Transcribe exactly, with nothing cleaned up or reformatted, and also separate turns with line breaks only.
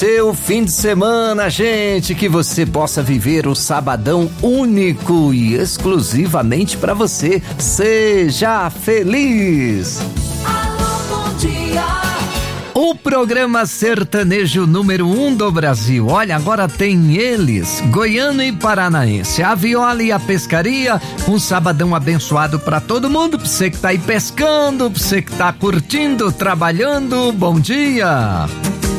Seu fim de semana, gente, que você possa viver o sabadão único e exclusivamente para você. Seja feliz!
Alô, bom dia!
O programa sertanejo número um do Brasil. Olha, agora tem eles, goiano e paranaense, a viola e a pescaria. Um sabadão abençoado para todo mundo, pra você que tá aí pescando, pra você que tá curtindo, trabalhando. Bom dia!